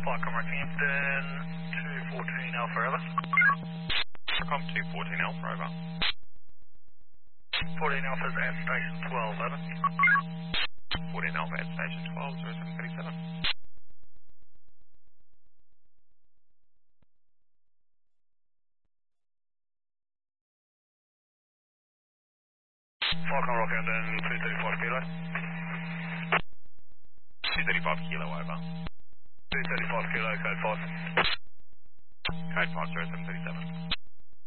Falcon Rockhampton, 214 Alpha, over. Recom 214 Alpha, over. 14 Alpha's at station 12, over. 14 Alpha at station 12, 0737. Falcon Rockhampton, 235 kilo. 235 kilo, over. 235 kilo, code 5. Code 5, 0737.